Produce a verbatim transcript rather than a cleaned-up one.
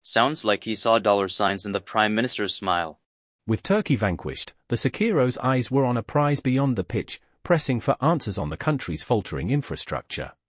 Sounds like he saw dollar signs in the Prime Minister's smile. With Turkey vanquished, the Sakiro's eyes were on a prize beyond the pitch, pressing for answers on the country's faltering infrastructure.